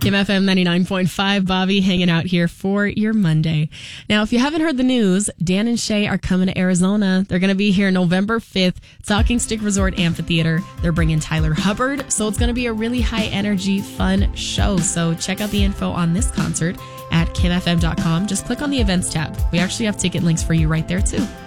Kim FM 99.5, Bobby hanging out here for your Monday. Now, if you haven't heard the news, Dan and Shay are coming to Arizona. They're going to be here November 5th, Talking Stick Resort Amphitheater. They're bringing Tyler Hubbard, so it's going to be a really high energy, fun show. So check out the info on this concert at kimfm.com. Just click on the events tab. We actually have ticket links for you right there too.